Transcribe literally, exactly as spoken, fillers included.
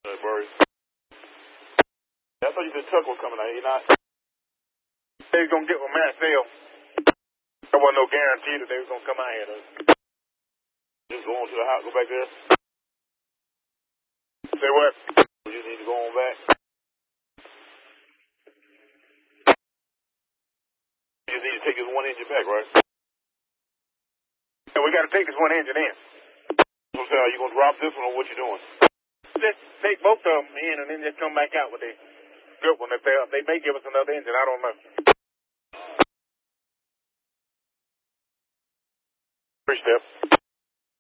Uh, Burry. I thought you said Tuck was coming out. He not? They was going to get with Marcel. There wasn't no guarantee that they was going to come out here. Though. Just go on to the house, go back there. Say what? You just need to go on back. You just need to take this one engine back, right? And we got to take this one engine in. So are you going to drop this one or what you doing? Just take both of them in and then just come back out with the good one. If they, they may give us another engine, I don't know.